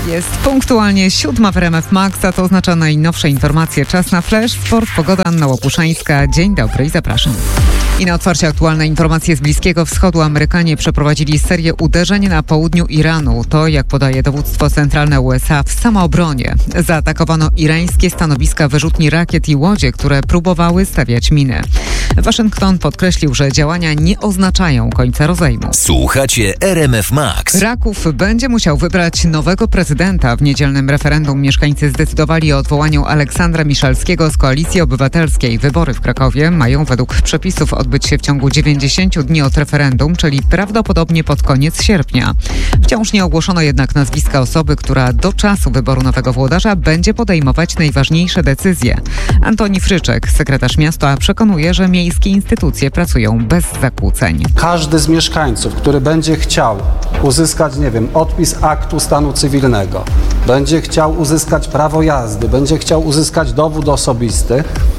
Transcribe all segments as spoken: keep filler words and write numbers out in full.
Jest punktualnie siódma w R M F Max, a to oznacza najnowsze informacje. Czas na flash, sport, pogoda, Anna Łopuszzańska. Dzień dobry i zapraszam. I na otwarcie aktualne informacje z Bliskiego Wschodu. Amerykanie przeprowadzili serię uderzeń na południu Iranu. To, jak podaje dowództwo centralne U S A, w samoobronie. Zaatakowano irańskie stanowiska wyrzutni rakiet i łodzie, które próbowały stawiać miny. Waszyngton podkreślił, że działania nie oznaczają końca rozejmu. Słuchacie R M F Max. Raków będzie musiał wybrać nowego prezydenta. W niedzielnym referendum mieszkańcy zdecydowali o odwołaniu Aleksandra Miszalskiego z Koalicji Obywatelskiej. Wybory w Krakowie mają według przepisów odbyć się w ciągu dziewięćdziesięciu dni od referendum, czyli prawdopodobnie pod koniec sierpnia. Wciąż nie ogłoszono jednak nazwiska osoby, która do czasu wyboru nowego włodarza będzie podejmować najważniejsze decyzje. Antoni Fryczek, sekretarz miasta, przekonuje, że miejskie instytucje pracują bez zakłóceń. Każdy z mieszkańców, który będzie chciał uzyskać, nie wiem, odpis aktu stanu cywilnego, będzie chciał uzyskać prawo jazdy, będzie chciał uzyskać dowód osobisty,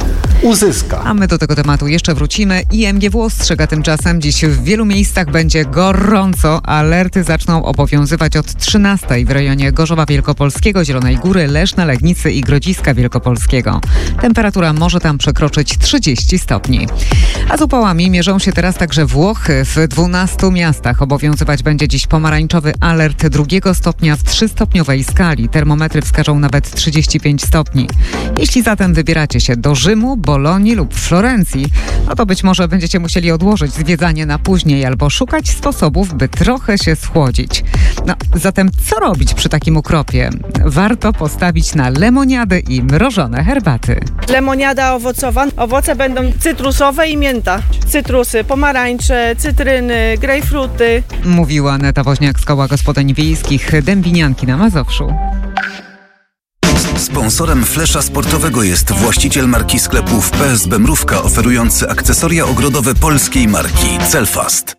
uzyska. A my do tego tematu jeszcze wrócimy. I M G W ostrzega tymczasem, dziś w wielu miejscach będzie gorąco. Alerty zaczną obowiązywać od trzynastej w rejonie Gorzowa Wielkopolskiego, Zielonej Góry, Leszna, Legnicy i Grodziska Wielkopolskiego. Temperatura może tam przekroczyć trzydzieści stopni. A z upałami mierzą się teraz także Włochy. W dwunastu miastach obowiązywać będzie dziś pomarańczowy alert drugiego stopnia w trzystopniowej skali. Termometry wskażą nawet trzydzieści pięć stopni. Jeśli zatem wybieracie się do Rzymu, Bolonii lub Florencji, no to być może będziecie musieli odłożyć zwiedzanie na później albo szukać sposobów, by trochę się schłodzić. No, zatem co robić przy takim ukropie? Warto postawić na lemoniady i mrożone herbaty. Lemoniada owocowa. Owoce będą cytrusowe i mięta. Cytrusy, pomarańcze, cytryny, grejpfruty. Mówiła Aneta Woźniak z Koła Gospodyń Wiejskich Dębinianki na Mazowszu. Sponsorem flesza sportowego jest właściciel marki sklepów P S B Mrówka, oferujący akcesoria ogrodowe polskiej marki Celfast.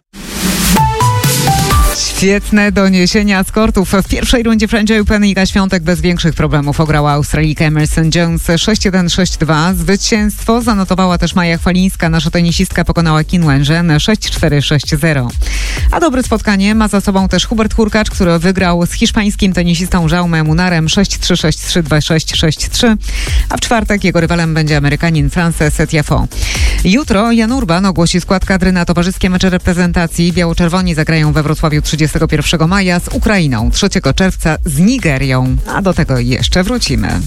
Świetne doniesienia z kortów. W pierwszej rundzie French Open Iga Świątek bez większych problemów ograła Australijkę Emerson Jones sześć jeden sześć dwa. Zwycięstwo zanotowała też Maja Chwalińska. Nasza tenisistka pokonała Qin Wenżen sześć cztery sześć zero. A dobre spotkanie ma za sobą też Hubert Hurkacz, który wygrał z hiszpańskim tenisistą Jaume Munarem sześć trzy sześć trzy dwa sześć sześć trzy. A w czwartek jego rywalem będzie Amerykanin Frances Tiafoe. Jutro Jan Urban ogłosi skład kadry na towarzyskie mecze reprezentacji. Biało-czerwoni zagrają we Wrocławiu trzydziestego pierwszego maja z Ukrainą, trzeciego czerwca z Nigerią. A do tego jeszcze wrócimy.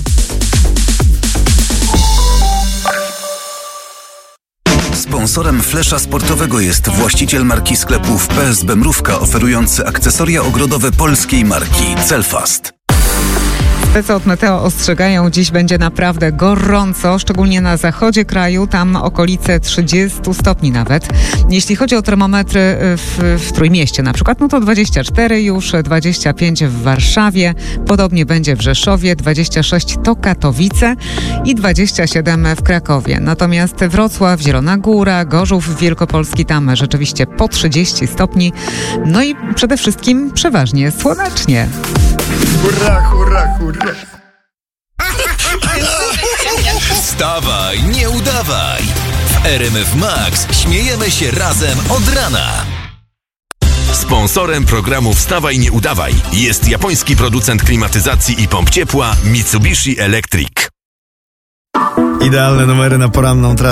Sponsorem flesza sportowego jest właściciel marki sklepów P S B Mrówka, oferujący akcesoria ogrodowe polskiej marki Celfast. Specy od Meteo ostrzegają, dziś będzie naprawdę gorąco, szczególnie na zachodzie kraju, tam okolice trzydziestu stopni nawet. Jeśli chodzi o termometry w, w Trójmieście na przykład, no to dwadzieścia cztery już, dwadzieścia pięć w Warszawie, podobnie będzie w Rzeszowie, dwadzieścia sześć to Katowice i dwadzieścia siedem w Krakowie. Natomiast Wrocław, Zielona Góra, Gorzów Wielkopolski, tam rzeczywiście po trzydzieści stopni. No i przede wszystkim przeważnie słonecznie. Hurra, hurra, hurra. Wstawaj, nie udawaj. W R M F Max śmiejemy się razem od rana. Sponsorem programu Wstawaj, nie udawaj jest japoński producent klimatyzacji i pomp ciepła Mitsubishi Electric. Idealne numery na poranną trasę.